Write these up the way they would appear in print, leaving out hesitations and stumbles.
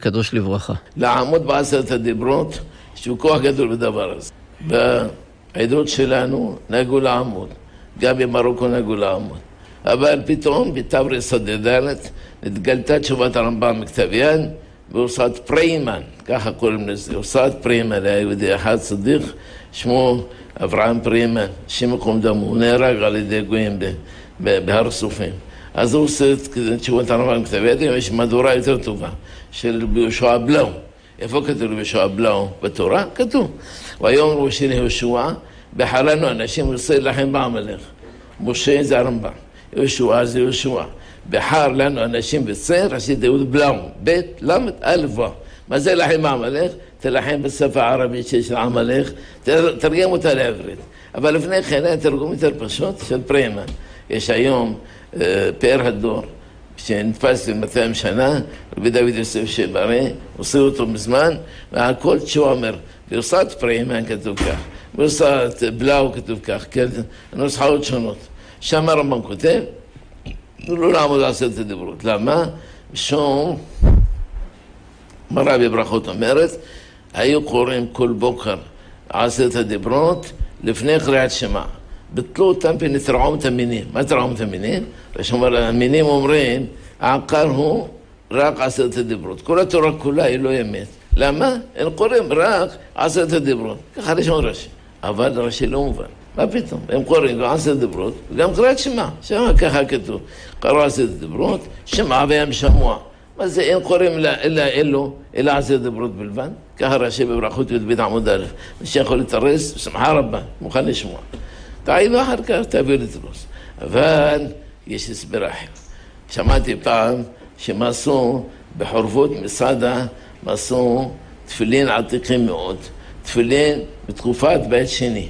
קדוש לברכה. לעמוד בעשרת הדיברות, יש כוח גדול בדבר הזה. בעדות שלנו נהגו לעמוד, גם במרוקו נהגו לעמוד. אבל פתאום בתרס ד' נתגלתה תשובת הרמב"ם מכתב יד, בהוצאת פריימן, ככה קוראים לזה, הוצאת פריימן, היה יהודי אחד צדיק, שמו אברהם פריימן, שם מקום דמו, הוא נהרג על ידי גויים בהר סופים. אז הוא עושה את תשובת הרמב"ם מכתב יד, יש מהדורה יותר טובה, של רבי יהושע בלאו. איפה כתוב רבי יהושע בלאו? בתורה? כתוב. והיום ראשי יהושע, בחרנו אנשים עושה לכם בעמלך. משה זה הרמב"ם, יהושע זה יהושע. בחר לנו אנשים בצר, עשית יהוד בלאו, ב' למד א' ו'. מה זה לחם בעמלך? תלחם בשפה הערבית של עמלך, תרגם אותה לעברית. אבל לפני כן היה תרגום יותר פשוט של פריימן. יש היום פאר הדור, שנתפס ל200 שנה, רבי דוד יוסף שברי, עושה אותו מזמן, והכל שהוא אומר, בהוצאת פריימן כתוב כך, בהוצאת בלאו כתוב כך, כן, נוסחאות שונות. שם הרמב"ם כותב, לא לעמוד לעשרת הדיברות. למה? משום, מראה בברכות אומרת, היו קוראים כל בוקר עשרת הדיברות לפני קריאת שמע. בטלו אותם ונתרעום את המינים. מה תרעום את המינים? המינים אומרים, העיקר הוא רק עשרת הדיברות. כל התורה כולה היא לא אמת. למה? הם קוראים רק עשרת הדיברות. ככה ראשון רש"י. אבל רש"י לא מובן. מה פתאום? הם קוראים גם עשרת הדיברות וגם קריאת שמע. שמע ככה כתוב. קראו עשרת הדיברות, שמע והם שמוע. מה זה? אין קוראים אלא עשרת הדיברות בלבד. ככה רש"י בברכות י"ב עמוד א'. מי שיכול להתארס, שמחה רבה, מוכן לשמוע. תעיד אחר כך, תעביר לתרוס. אבל יש הסבר אחר. שמעתי פעם שמסו בחורבות מסעדה, מסו תפילין עתיקים מאוד. תפילין בתקופת בית שני.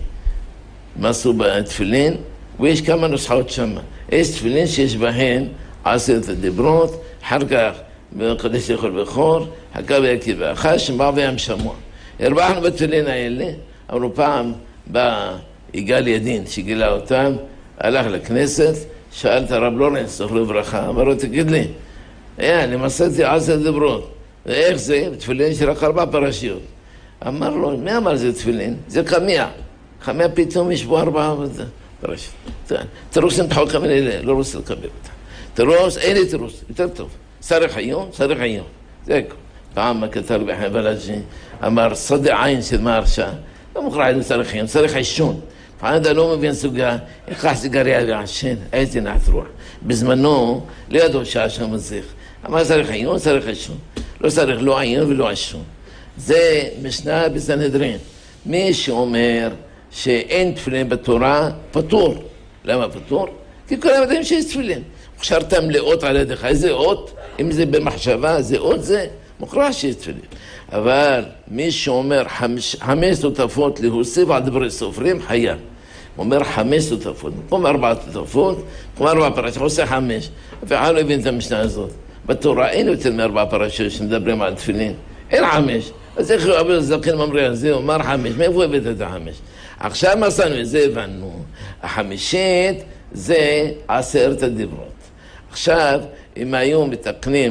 מסו בתפילין, ויש כמה נוסחאות שם. יש תפילין שיש בהן עשרת הדיברות, אחר כך בקדש לכל בכור, חכה ויקיר ואכל, שמע וים שמוע. הרווחנו בתפילין האלה, אמרו פעם בא יגאל ידין שגילה אותם, הלך לכנסת, שאל את הרב לורנס, זכרו לברכה, אמר לו, תגיד לי, אני מסרתי עשרת דיברות, ואיך זה? בתפילין יש רק 4 פרשיות. אמר לו, מי אמר זה תפילין? זה קמיה. קמיה פתאום יש בו 4 פרשיות. תירוס אין תחוק כמי, לא רוצה לקבל אותה. תירוס, אין לי תירוס, יותר טוב. צריך היום, צריך היום. זה הכל. פעם הכתר בחבלג'י, אמר, סודה עין של מהרשה, לא מוכרח לנו צריך היום, צריך עישון. פעם אתה לא מבין סוגה, יקח סיגריה ועשן, איזה נחת רוח. בזמנו, לא ידעו שהעשן מזיך. אמר, צריך עיון, צריך עישון. לא צריך לא עיון ולא עישון. זה משנה בסנהדרין. מי שאומר שאין תפילין בתורה, פטור. למה פטור? כי כולם יודעים שיש תפילין. הכשרתם לאות על ידך, איזה אות? אם זה במחשבה, זה אות זה, מוכרח שיש תפילין. אבל מי שאומר 5 תותפות להוסיף על דברי סופרים, חייב. הוא אומר 5 תותפות, במקום 4 תותפות, במקום 4 פרשות, עושה 5. אף אחד לא הבין את המשנה הזאת. בתורה אין יותר מ4 פרשות שמדברים על תפילין. אין 5. אז איך אבו זקן ממריא על זה, הוא אומר 5. מאיפה הבאת את 5? עכשיו מה עשינו? זה הבנו. 5 זה 10 הדיברות. עכשיו, אם היום מתקנים,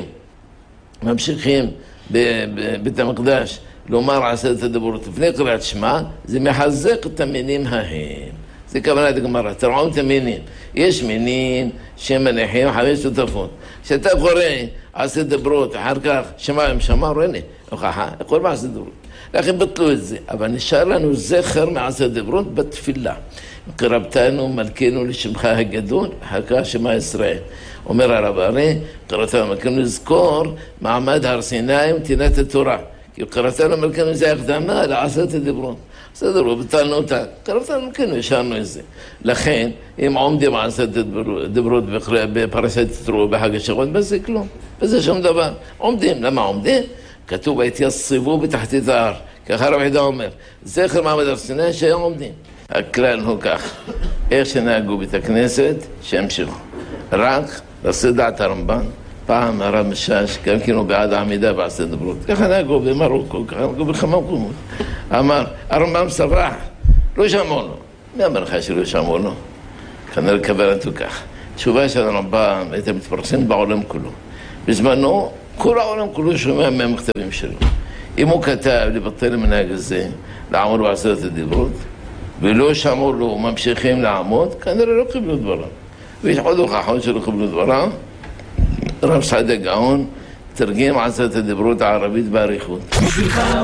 ממשיכים בבית המקדש לומר 10 הדיברות לפני קריאת שמע, זה מחזק את המינים ההם. זה כוונת הגמרא, תראו את המינים. יש מינים שמניחים 5 תותפות. כשאתה קורא 10 דיברות, אחר כך שמע עם שמע, הנה, הוכחה, הכל ב10 דיברות. לכן בטלו את זה, אבל נשאר לנו זכר מ10 דיברות בתפילה. קרבתנו מלכנו לשמך הגדול, אחר כך שמע ישראל. אומר הרב הרי, קראתנו מלכנו לזכור מעמד הר סיני ונתינת התורה. כי קראתנו מלכנו זה הקדמה ל10 הדיברות. בסדר, ובטלנו אותה. קראתנו מלכנו, השארנו את זה. לכן, אם עומדים 10 דיברות בפרשת יתרו בחג השבועות, בזה כלום. בזה שום דבר. עומדים. למה עומדים? כתוב, התייצבו בתחתית ההר. ככה רב חידה אומר, זכר מעמד הר סיני שהיום עומדים. הכלל הוא כך, איך שנהגו בית הכנסת, שהמשיכו. רק לעשות דעת הרמב"ן, פעם הרב משש, גם כן הוא בעד העמידה בעשרת הדיברות. ככה נהגו במרוקו, ככה נהגו בכמה מקומות. אמר, הרמב"ם סבח, לא שמעו לו. מי אמר לך שלא שמעו לו? כנראה כוונתו כך. תשובה של הרמב"ם הייתה מתפרסמת בעולם כולו. בזמנו כל העולם כולו שומע מהמכתבים שלו. אם הוא כתב לבטל המנהג הזה, לעמוד בעשרת הדיברות, ולא שמעו לו ממשיכים לעמוד, כנראה לא קיבלו דברם. ויש עוד הוכחות שלא קיבלו דברם. רב סעדיה גאון תרגם עשרת הדיברות הערבית באריכות.